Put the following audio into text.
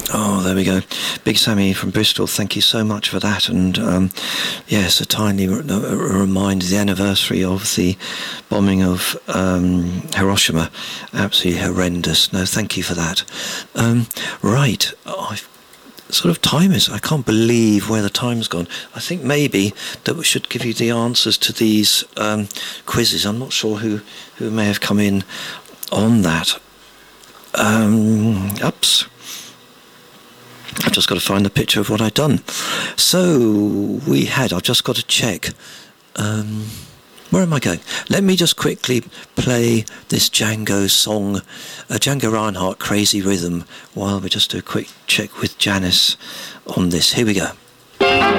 Oh, there we go. Big Sammy from Bristol, thank you so much for that. And yes, a tiny reminder, the anniversary of the bombing of Hiroshima. Absolutely horrendous. No, thank you for that. Right. Sort of time is, I can't believe where the time's gone. I think maybe that we should give you the answers to these quizzes. I'm not sure who may have come in on that. Oops. I've just got to find the picture of what I've done. So I've just got to check. Where am I going? Let me just quickly play this Django song, Django Reinhardt, Crazy Rhythm, while we just do a quick check with Janice on this. Here we go.